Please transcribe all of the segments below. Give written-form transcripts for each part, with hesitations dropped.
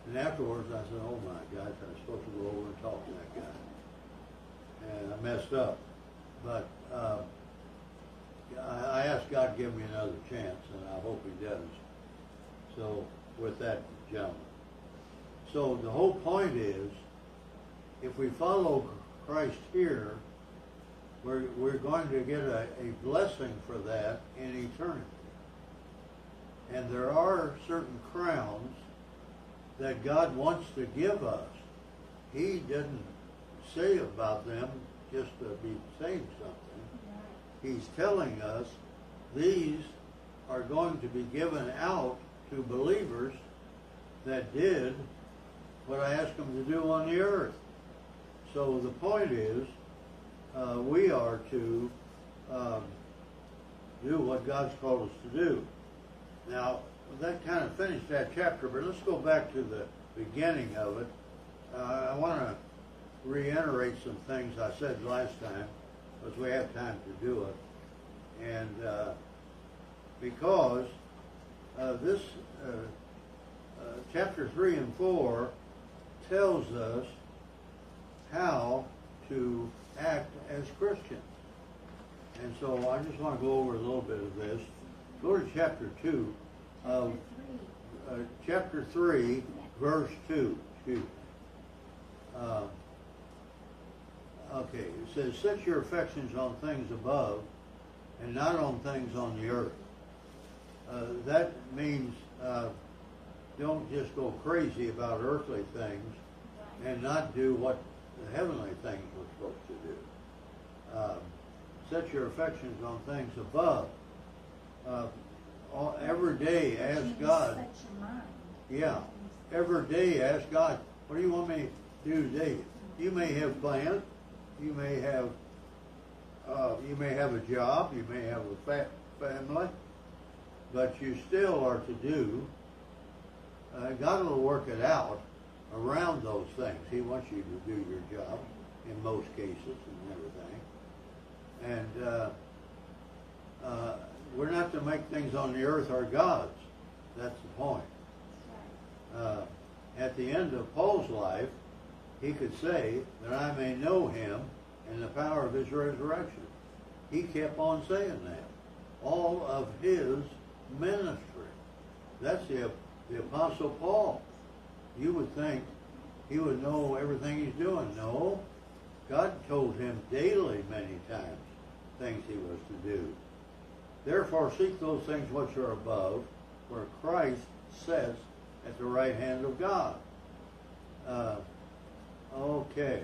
And afterwards I said, oh my gosh, I was supposed to go over and talk to that guy. And I messed up. But I asked God to give me another chance, and I hope He does. So, with that gentleman. So, the whole point is, if we follow Christ here, we're going to get a blessing for that in eternity. And there are certain crowns that God wants to give us. He didn't say about them just to be saying something. He's telling us these are going to be given out to believers that did what I asked them to do on the earth. So the point is, we are to do what God's called us to do. Now, that kind of finished that chapter, but let's go back to the beginning of it. I want to reiterate some things I said last time, because we have time to do it. And because this chapter 3 and 4 tells us how to act as Christians. And so I just want to go over a little bit of this. Go to chapter 2 of chapter 3, verse 2. Excuse me. Okay, it says, set your affections on things above and not on things on the earth. That means don't just go crazy about earthly things and not do what the heavenly things we're supposed to do. Set your affections on things above. Every day ask God. Yeah, every day ask God, what do you want me to do today? You may have plans. You may have a job. You may have a family, but you still are to do. God will work it out around those things. He wants you to do your job in most cases and everything. And we're not to make things on the earth our gods. That's the point. At the end of Paul's life, he could say that I may know him and the power of his resurrection. He kept on saying that. All of his ministry. That's the Apostle Paul. You would think he would know everything he's doing. No. God told him daily many times things he was to do. Therefore seek those things which are above, where Christ sits at the right hand of God. Okay.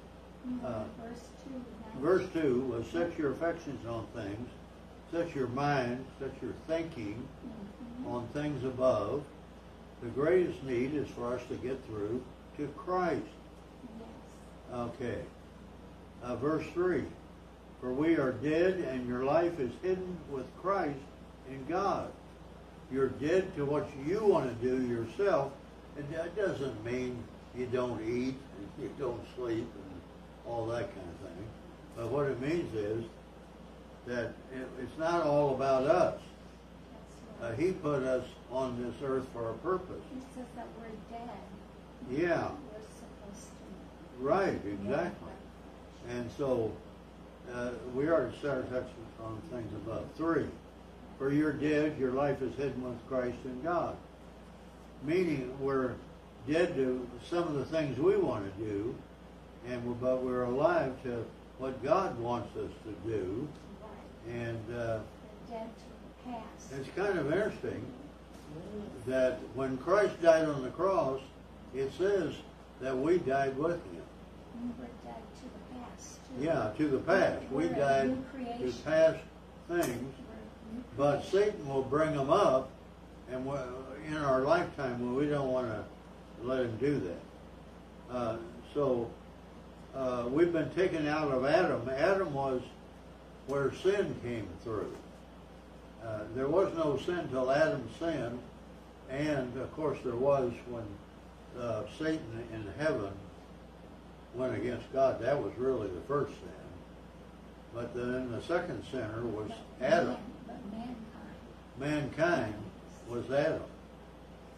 Verse 2 was set your affections on things, set your mind, set your thinking on things above. The greatest need is for us to get through to Christ. Okay. Verse 3. For we are dead and your life is hidden with Christ in God. You're dead to what you want to do yourself, and that doesn't mean you don't eat and you don't sleep and all that kind of thing. But what it means is that it's not all about us. He put us on this earth for a purpose. He says that we're dead. Yeah. We're supposed to. Right, exactly. And so we are to set our affections on things above. 3. For you're dead, your life is hidden with Christ in God. Meaning we're dead to some of the things we want to do, but we're alive to what God wants us to do. Right. And Dead to the past. it's kind of interesting that when Christ died on the cross, it says that we died with him. We were dead to the past. Too. Yeah, to the past. We died to past things, but Satan will bring them up, and in our lifetime, when we don't want to let him do that. So we've been taken out of Adam. Adam was where sin came through. There was no sin till Adam sinned, and of course there was when Satan in heaven went against God. That was really the first sin. But then the second sinner was Adam. But mankind. Mankind was Adam.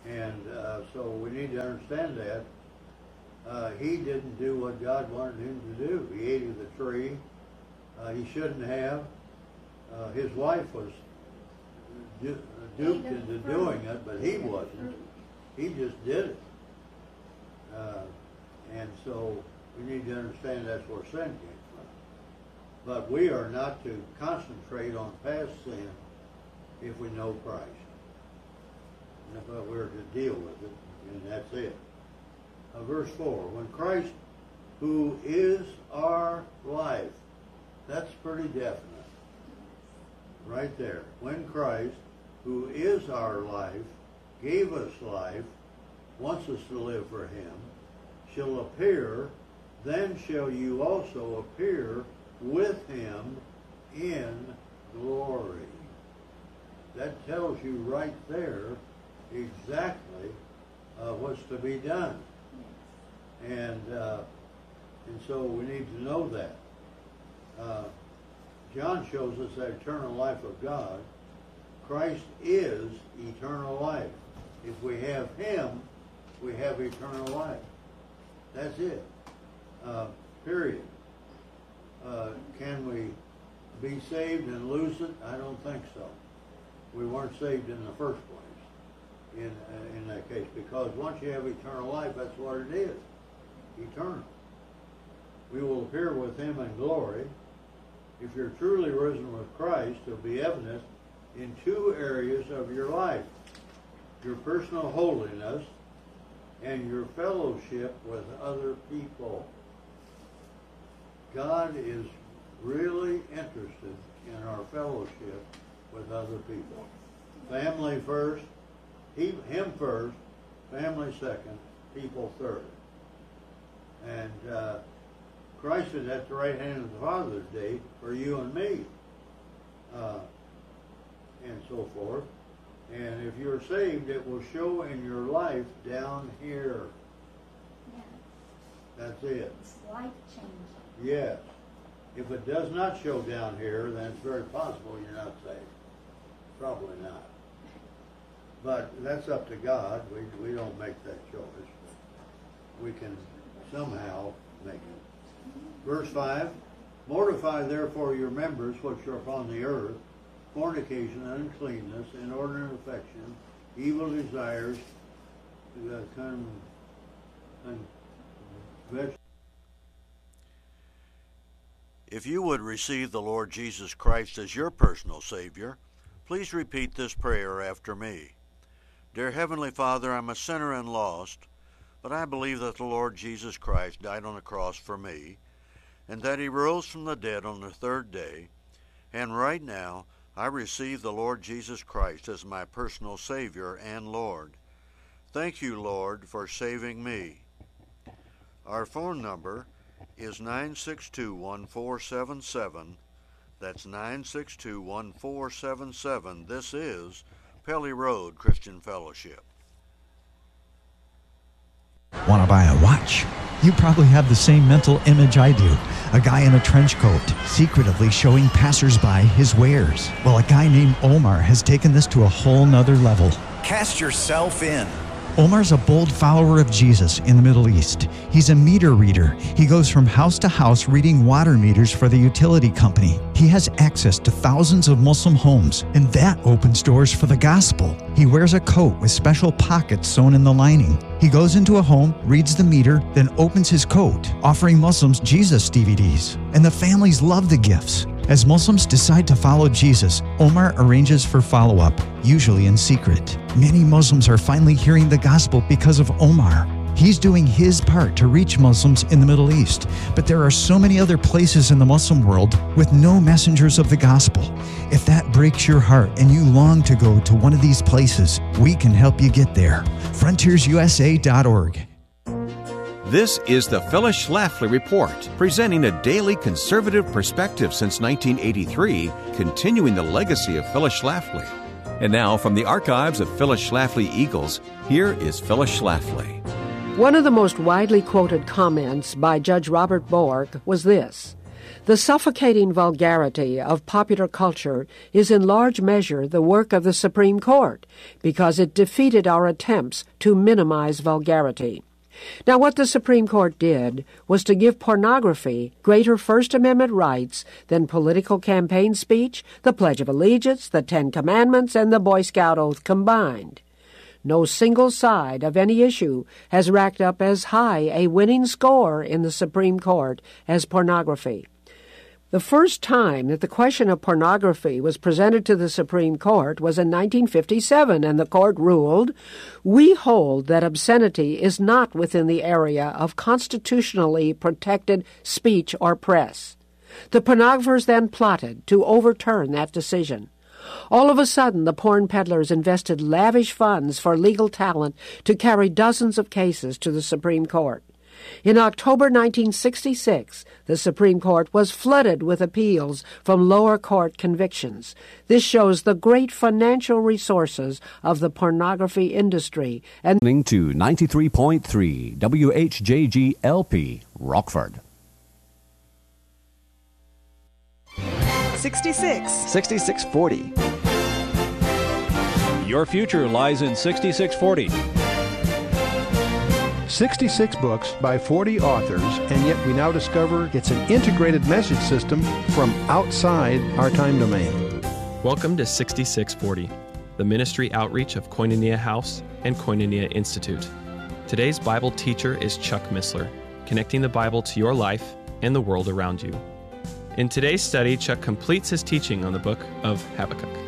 And so we need to understand that. He didn't do what God wanted him to do. He ate of the tree. He shouldn't have. His wife was duped into doing it, but he wasn't. He just did it. And so we need to understand that's where sin came from. But we are not to concentrate on past sin if we know Christ. But we're to deal with it, and that's it. Verse 4, when Christ, who is our life, that's pretty definite. Right there. When Christ, who is our life, gave us life, wants us to live for him, shall appear, then shall you also appear with him in glory. That tells you right there exactly what's to be done. And so we need to know that. John shows us that eternal life of God. Christ is eternal life. If we have him, we have eternal life. That's it. Period. Can we be saved and lose it? I don't think so. We weren't saved in the first place in that case, because once you have eternal life, that's what it is. Eternal. We will appear with him in glory. If you're truly risen with Christ, it'll be evident in two areas of your life: your personal holiness and your fellowship with other people. God is really interested in our fellowship with other people. Family first, him first, family second, people third. And Christ is at the right hand of the Father's day for you and me, and so forth. And if you're saved, it will show in your life down here. Yeah. That's it. It's life-changing. Yes. If it does not show down here, then it's very possible you're not saved. Probably not. But that's up to God. We don't make that choice. We can somehow make it. Verse 5, mortify therefore your members which are upon the earth, fornication, uncleanness, inordinate affection, evil desires, If you would receive the Lord Jesus Christ as your personal Savior, please repeat this prayer after me. Dear Heavenly Father, I'm a sinner and lost, but I believe that the Lord Jesus Christ died on the cross for me, and that he rose from the dead on the third day, and right now I receive the Lord Jesus Christ as my personal Savior and Lord. Thank you, Lord, for saving me. Our phone number is 962-1477. That's 962-1477. This is Pelly Road Christian Fellowship. Want to buy a watch? You probably have the same mental image I do. A guy in a trench coat, secretively showing passersby his wares. Well, a guy named Omar has taken this to a whole nother level. Cast yourself in. Omar's a bold follower of Jesus in the Middle East. He's a meter reader. He goes from house to house reading water meters for the utility company. He has access to thousands of Muslim homes, and that opens doors for the gospel. He wears a coat with special pockets sewn in the lining. He goes into a home, reads the meter, then opens his coat, offering Muslims Jesus DVDs. And the families love the gifts. As Muslims decide to follow Jesus, Omar arranges for follow-up, usually in secret. Many Muslims are finally hearing the gospel because of Omar. He's doing his part to reach Muslims in the Middle East, but there are so many other places in the Muslim world with no messengers of the gospel. If that breaks your heart and you long to go to one of these places, we can help you get there. FrontiersUSA.org. This is the Phyllis Schlafly Report, presenting a daily conservative perspective since 1983, continuing the legacy of Phyllis Schlafly. And now, from the archives of Phyllis Schlafly Eagles, here is Phyllis Schlafly. One of the most widely quoted comments by Judge Robert Bork was this: The suffocating vulgarity of popular culture is in large measure the work of the Supreme Court because it defeated our attempts to minimize vulgarity. Now, what the Supreme Court did was to give pornography greater First Amendment rights than political campaign speech, the Pledge of Allegiance, the Ten Commandments, and the Boy Scout oath combined. No single side of any issue has racked up as high a winning score in the Supreme Court as pornography. The first time that the question of pornography was presented to the Supreme Court was in 1957, and the court ruled, "We hold that obscenity is not within the area of constitutionally protected speech or press." The pornographers then plotted to overturn that decision. All of a sudden, the porn peddlers invested lavish funds for legal talent to carry dozens of cases to the Supreme Court. In October 1966, the Supreme Court was flooded with appeals from lower court convictions. This shows the great financial resources of the pornography industry. And listening to 93.3 WHJG-LP, Rockford. 6640. Your future lies in 6640. 66 books by 40 authors, and yet we now discover it's an integrated message system from outside our time domain. Welcome to 6640, the ministry outreach of Koinonia House and Koinonia Institute. Today's Bible teacher is Chuck Missler, connecting the Bible to your life and the world around you. In today's study, Chuck completes his teaching on the book of Habakkuk.